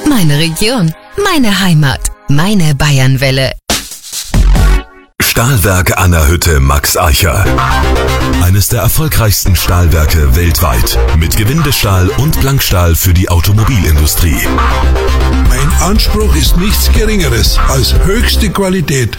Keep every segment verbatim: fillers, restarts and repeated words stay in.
Meine Region, meine Heimat, meine Bayernwelle. Stahlwerk Anna-Hütte Max Eicher. Eines der erfolgreichsten Stahlwerke weltweit. Mit Gewindestahl und Blankstahl für die Automobilindustrie. Mein Anspruch ist nichts Geringeres als höchste Qualität.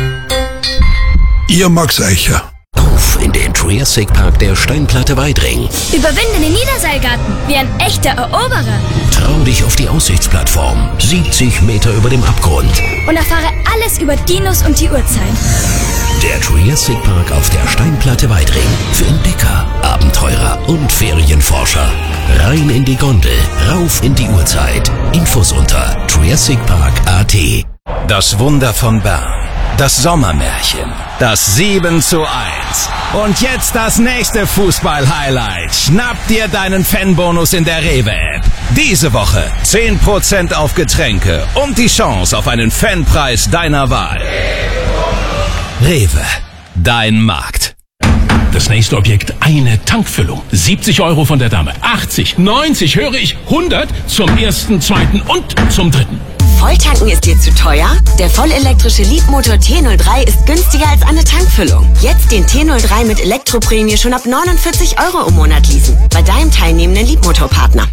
Ihr Max Eicher. Auf in den Triassic Park der Steinplatte Weidring. Überwinde den Niederseilgarten wie ein echter Eroberer. Trau dich auf die Aussichtsplattform, siebzig Meter über dem Abgrund. Und erfahre alles über Dinos und die Urzeit. Der Triassic Park auf der Steinplatte Weidring. Für Entdecker, Abenteurer und Ferienforscher. Rein in die Gondel, rauf in die Urzeit. Infos unter triassic park punkt a t. Das Wunder von Bern. Das Sommermärchen. Das sieben zu eins. Und jetzt das nächste Fußball-Highlight. Schnapp dir deinen Fanbonus in der Rewe-App. Diese Woche zehn Prozent auf Getränke und die Chance auf einen Fanpreis deiner Wahl. Rewe, dein Markt. Das nächste Objekt, eine Tankfüllung. siebzig Euro von der Dame. achtzig, neunzig, höre ich, hundert zum ersten, zweiten und zum dritten. Volltanken ist dir zu teuer? Der vollelektrische Leapmotor T null drei ist günstiger als eine Tankfüllung. Jetzt den T null drei mit Elektroprämie schon ab neunundvierzig Euro im Monat leasen. Bei deinem teilnehmenden Leapmotor-Partner.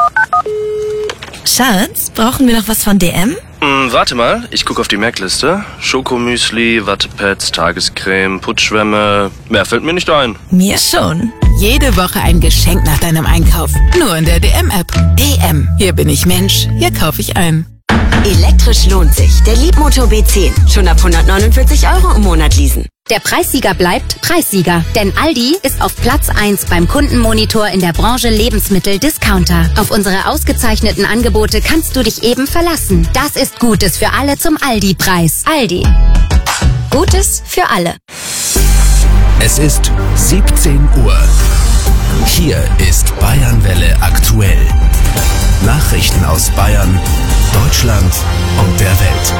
Schatz, brauchen wir noch was von D M? Hm, warte mal, ich gucke auf die Merkliste. Schokomüsli, Wattepads, Tagescreme, Putzschwämme. Mehr fällt mir nicht ein. Mir schon. Jede Woche ein Geschenk nach deinem Einkauf. Nur in der D M-App. D M. Hier bin ich Mensch. Hier kaufe ich ein. Elektrisch lohnt sich. Der Leapmotor B zehn. Schon ab hundertneunundvierzig Euro im Monat leasen. Der Preissieger bleibt Preissieger, denn Aldi ist auf Platz eins beim Kundenmonitor in der Branche Lebensmittel-Discounter. Auf unsere ausgezeichneten Angebote kannst du dich eben verlassen. Das ist Gutes für alle zum Aldi-Preis. Aldi. Gutes für alle. Es ist siebzehn Uhr. Hier ist Bayernwelle aktuell. Nachrichten aus Bayern, Deutschland und der Welt.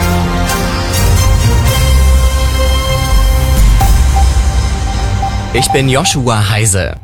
Ich bin Joshua Heise.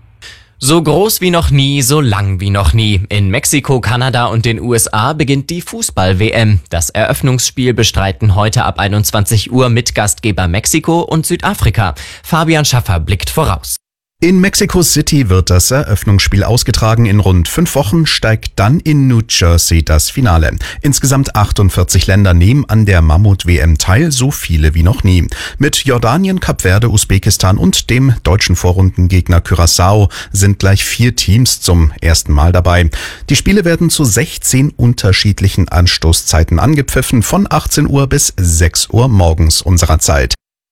So groß wie noch nie, so lang wie noch nie. In Mexiko, Kanada und den U S A beginnt die Fußball-W M. Das Eröffnungsspiel bestreiten heute ab einundzwanzig Uhr Mitgastgeber Mexiko und Südafrika. Fabian Schaffer blickt voraus. In Mexico City wird das Eröffnungsspiel ausgetragen. In rund fünf Wochen steigt dann in New Jersey das Finale. Insgesamt achtundvierzig Länder nehmen an der Mammut-W M teil, so viele wie noch nie. Mit Jordanien, Kap Verde, Usbekistan und dem deutschen Vorrundengegner Curaçao sind gleich vier Teams zum ersten Mal dabei. Die Spiele werden zu sechzehn unterschiedlichen Anstoßzeiten angepfiffen, von achtzehn Uhr bis sechs Uhr morgens unserer Zeit.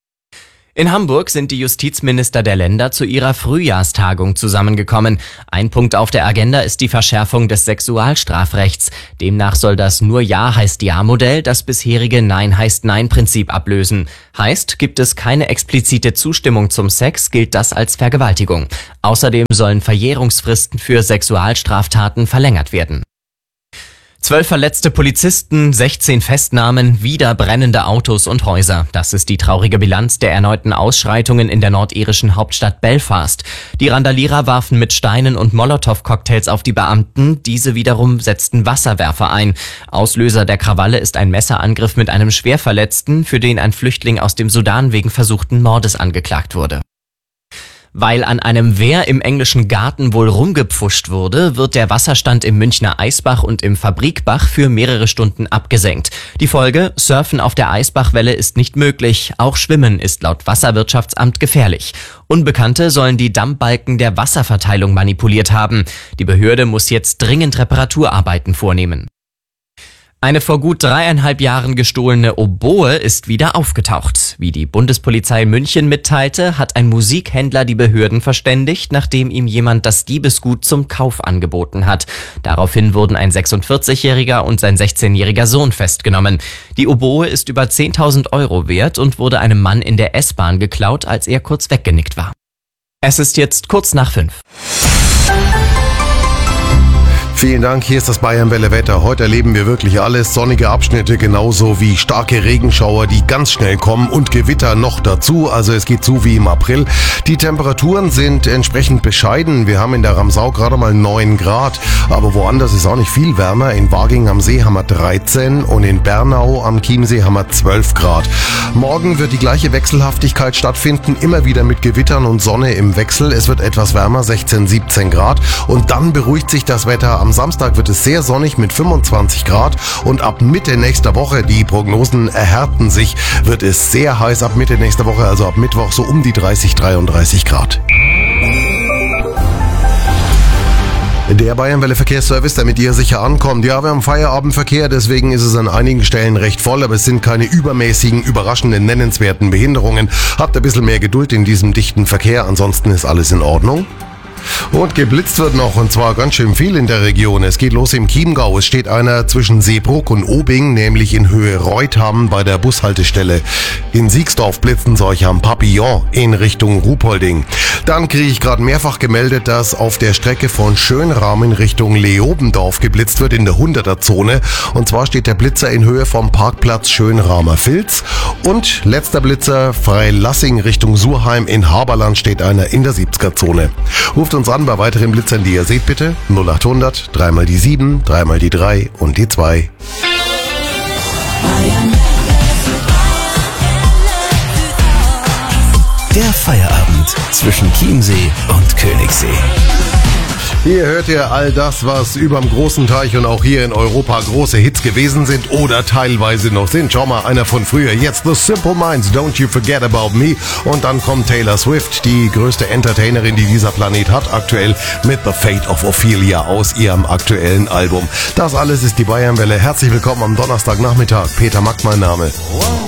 In Hamburg sind die Justizminister der Länder zu ihrer Frühjahrstagung zusammengekommen. Ein Punkt auf der Agenda ist die Verschärfung des Sexualstrafrechts. Demnach soll das Nur Ja heißt Ja-Modell das bisherige Nein heißt Nein-Prinzip ablösen. Heißt, gibt es keine explizite Zustimmung zum Sex, gilt das als Vergewaltigung. Außerdem sollen Verjährungsfristen für Sexualstraftaten verlängert werden. Zwölf verletzte Polizisten, sechzehn Festnahmen, wieder brennende Autos und Häuser. Das ist die traurige Bilanz der erneuten Ausschreitungen in der nordirischen Hauptstadt Belfast. Die Randalierer warfen mit Steinen und Molotow-Cocktails auf die Beamten. Diese wiederum setzten Wasserwerfer ein. Auslöser der Krawalle ist ein Messerangriff mit einem Schwerverletzten, für den ein Flüchtling aus dem Sudan wegen versuchten Mordes angeklagt wurde. Weil an einem Wehr im englischen Garten wohl rumgepfuscht wurde, wird der Wasserstand im Münchner Eisbach und im Fabrikbach für mehrere Stunden abgesenkt. Die Folge: Surfen auf der Eisbachwelle ist nicht möglich. Auch Schwimmen ist laut Wasserwirtschaftsamt gefährlich. Unbekannte sollen die Dammbalken der Wasserverteilung manipuliert haben. Die Behörde muss jetzt dringend Reparaturarbeiten vornehmen. Eine vor gut dreieinhalb Jahren gestohlene Oboe ist wieder aufgetaucht. Wie die Bundespolizei München mitteilte, hat ein Musikhändler die Behörden verständigt, nachdem ihm jemand das Diebesgut zum Kauf angeboten hat. Daraufhin wurden ein sechsundvierzigjähriger und sein sechzehnjähriger Sohn festgenommen. Die Oboe ist über zehntausend Euro wert und wurde einem Mann in der S-Bahn geklaut, als er kurz weggenickt war. Es ist jetzt kurz nach fünf. Vielen Dank, hier ist das Bayernwelle Wetter. Heute erleben wir wirklich alles. Sonnige Abschnitte genauso wie starke Regenschauer, die ganz schnell kommen und Gewitter noch dazu. Also es geht zu wie im April. Die Temperaturen sind entsprechend bescheiden. Wir haben in der Ramsau gerade mal neun Grad, aber woanders ist auch nicht viel wärmer. In Waging am See haben wir dreizehn und in Bernau am Chiemsee haben wir zwölf Grad. Morgen wird die gleiche Wechselhaftigkeit stattfinden, immer wieder mit Gewittern und Sonne im Wechsel. Es wird etwas wärmer, sechzehn, siebzehn Grad und dann beruhigt sich das Wetter. Am Samstag wird es sehr sonnig mit fünfundzwanzig Grad und ab Mitte nächster Woche, die Prognosen erhärten sich, wird es sehr heiß ab Mitte nächster Woche, also ab Mittwoch so um die dreißig, dreiunddreißig Grad. Der Bayernwelle Verkehrsservice, damit ihr sicher ankommt. Ja, wir haben Feierabendverkehr, deswegen ist es an einigen Stellen recht voll, aber es sind keine übermäßigen, überraschenden, nennenswerten Behinderungen. Habt ein bisschen mehr Geduld in diesem dichten Verkehr, ansonsten ist alles in Ordnung. Und geblitzt wird noch, und zwar ganz schön viel in der Region. Es geht los im Chiemgau. Es steht einer zwischen Seebruck und Obing, nämlich in Höhe Reutham bei der Bushaltestelle. In Siegsdorf blitzen solche am Papillon in Richtung Ruhpolding. Dann kriege ich gerade mehrfach gemeldet, dass auf der Strecke von Schönrahm in Richtung Leobendorf geblitzt wird in der hunderter-Zone. Und zwar steht der Blitzer in Höhe vom Parkplatz Schönrahmer Filz. Und letzter Blitzer Freilassing Richtung Surheim in Haberland steht einer in der siebziger-Zone. Ruft uns an bei weiteren Blitzern, die ihr seht, bitte. null acht hundert, dreimal die sieben, dreimal die drei und die zwei. Der Feierabend zwischen Chiemsee und Königssee. Hier hört ihr all das, was überm großen Teich und auch hier in Europa große Hits gewesen sind oder teilweise noch sind. Schau mal, einer von früher. Jetzt The Simple Minds, Don't You Forget About Me. Und dann kommt Taylor Swift, die größte Entertainerin, die dieser Planet hat, aktuell mit The Fate of Ophelia aus ihrem aktuellen Album. Das alles ist die Bayernwelle. Herzlich willkommen am Donnerstagnachmittag. Peter Mack, mein Name.